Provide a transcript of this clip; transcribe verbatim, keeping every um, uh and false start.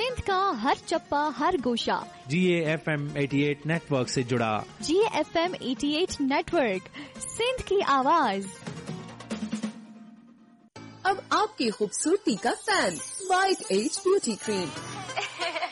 सिंध का हर चप्पा हर गोशा जी A F M अठासी नेटवर्क से जुड़ा। जी ए एफ एम अठासी नेटवर्क, सिंध की आवाज। अब आपकी खूबसूरती का fan, white as beauty cream,